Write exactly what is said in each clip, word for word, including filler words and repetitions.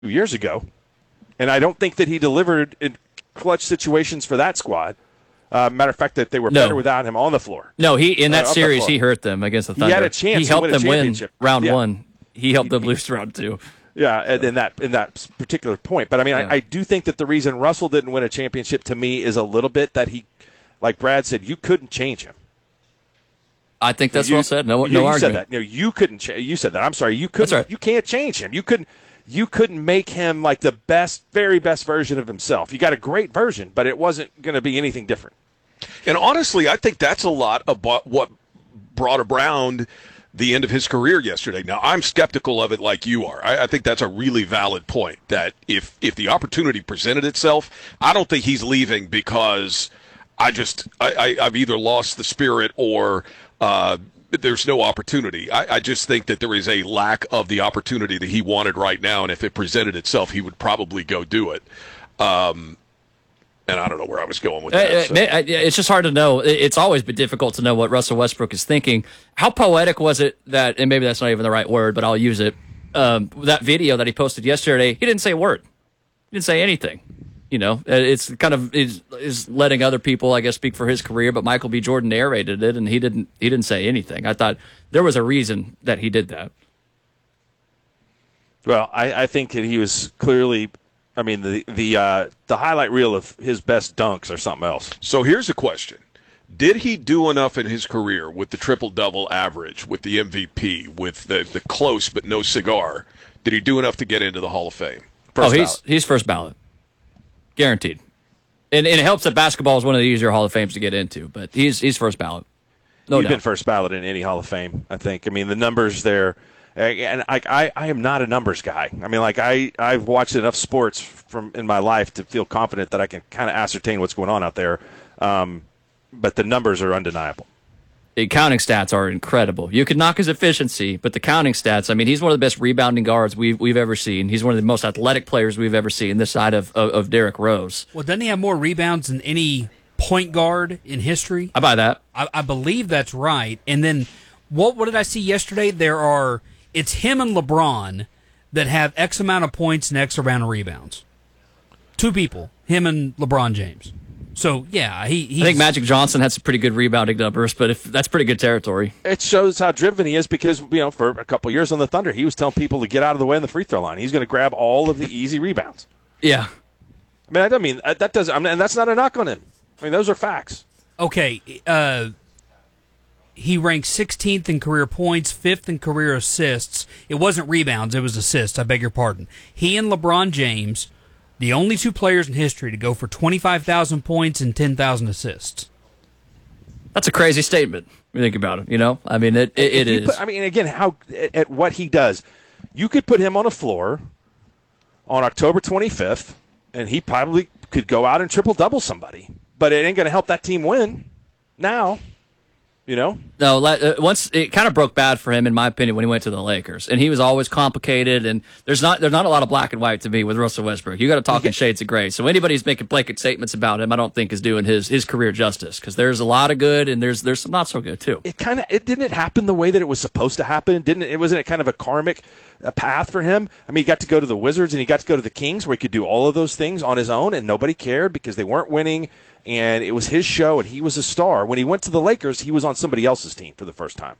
years ago, and I don't think that he delivered in clutch situations for that squad. Uh, matter of fact, that they were no. better without him on the floor. No, he in that uh, series he hurt them against the Thunder. He had a chance. He helped to win them win round yeah. one. He helped them lose round two. Yeah, in that in that particular point. But I mean, yeah. I, I do think that the reason Russell didn't win a championship to me is a little bit that he, like Brad said, you couldn't change him. I think that's you, well said. No, you, no you argument. Said that. No, you couldn't. Cha- you said that. I'm sorry. You couldn't. Right. You can't change him. You couldn't. You couldn't make him like the best, very best version of himself. You got a great version, but it wasn't going to be anything different. And honestly, I think that's a lot about what brought around the end of his career yesterday. Now, I'm skeptical of it like you are. I, I think that's a really valid point, that if, if the opportunity presented itself, I don't think he's leaving because I just I, I, I've either lost the spirit or uh, there's no opportunity. I, I just think that there is a lack of the opportunity that he wanted right now, and if it presented itself, he would probably go do it. Um And I don't know where I was going with that. So. It's just hard to know. It's always been difficult to know what Russell Westbrook is thinking. How poetic was it that, and maybe that's not even the right word, but I'll use it, um, that video that he posted yesterday, he didn't say a word. He didn't say anything. You know, it's kind of is is letting other people, I guess, speak for his career, but Michael B. Jordan narrated it, and he didn't he didn't say anything. I thought there was a reason that he did that. Well, I, I think that he was clearly... I mean, the the uh, the highlight reel of his best dunks or something else. So here's a question. Did he do enough in his career with the triple-double average, with the M V P, with the, the close but no cigar? Did he do enough to get into the Hall of Fame? First oh, he's ballot. he's first ballot. Guaranteed. And, and it helps that basketball is one of the easier Hall of Fames to get into, but he's he's first ballot. No He's doubt. been first ballot in any Hall of Fame, I think. I mean, the numbers there... And I, I, I am not a numbers guy. I mean, like I, I've watched enough sports from in my life to feel confident that I can kind of ascertain what's going on out there. Um, but the numbers are undeniable. The counting stats are incredible. You could knock his efficiency, but the counting stats, I mean, he's one of the best rebounding guards we've, we've ever seen. He's one of the most athletic players we've ever seen this side of, of, of Derrick Rose. Well, doesn't he have more rebounds than any point guard in history? I buy that. I, I believe that's right. And then what, what did I see yesterday? There are... It's him and LeBron that have X amount of points and X amount of rebounds. Two people, him and LeBron James. So, yeah, he. He's, I think Magic Johnson had some pretty good rebounding numbers, but if that's pretty good territory. It shows how driven he is because, you know, for a couple of years on the Thunder, he was telling people to get out of the way on the free throw line. He's going to grab all of the easy rebounds. Yeah. I mean, I don't mean, that doesn't, I mean, and that's not a knock on him. I mean, those are facts. Okay, uh... he ranked sixteenth in career points, fifth in career assists. It wasn't rebounds, it was assists, I beg your pardon. He and LeBron James, the only two players in history to go for twenty-five thousand points and ten thousand assists. That's a crazy statement when you think about it, you know? I mean, it, it, it is. Put, I mean, again, how at, at what he does, you could put him on a floor on October twenty-fifth, and he probably could go out and triple-double somebody. But it ain't going to help that team win now. You know? No, uh, once it kind of broke bad for him, in my opinion, when he went to the Lakers, and he was always complicated. And there's not there's not a lot of black and white to me with Russell Westbrook. You got to talk in shades of gray. So anybody who's making blanket statements about him, I don't think is doing his his career justice, because there's a lot of good and there's there's some not so good too. It kind of it didn't it happen the way that it was supposed to happen? Didn't it? Wasn't it kind of a karmic uh, path for him? I mean, he got to go to the Wizards and he got to go to the Kings, where he could do all of those things on his own, and nobody cared because they weren't winning. And it was his show, and he was a star. When he went to the Lakers, he was on somebody else's team for the first time.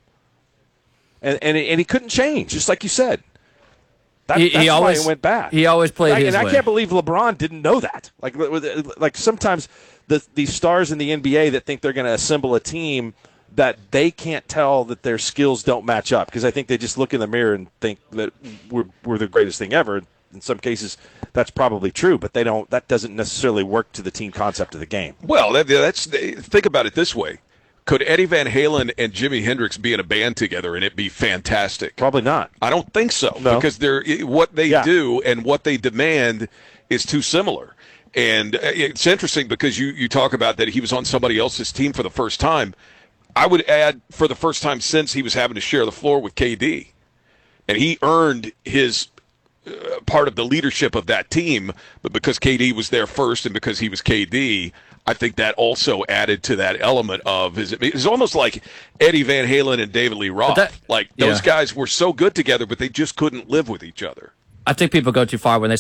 And and, and he couldn't change, just like you said. That, he, that's he why always, it went bad. He always played and his I, way. And I can't believe LeBron didn't know that. Like, like sometimes the these stars in the N B A that think they're going to assemble a team that they can't tell that their skills don't match up, because I think they just look in the mirror and think that we're, we're the greatest thing ever. In some cases, that's probably true, but they don't. That doesn't necessarily work to the team concept of the game. Well, that, that's think about it this way: could Eddie Van Halen and Jimi Hendrix be in a band together and it be fantastic? Probably not. I don't think so, no. because they're what they yeah. do and what they demand is too similar. And it's interesting because you you talk about that he was on somebody else's team for the first time. I would add, for the first time since he was having to share the floor with K D, and he earned his. Uh, part of the leadership of that team, but because K D was there first and because he was K D, I think that also added to that element of his. It's almost like Eddie Van Halen and David Lee Roth. That, like those yeah. guys were so good together, but they just couldn't live with each other. I think people go too far when they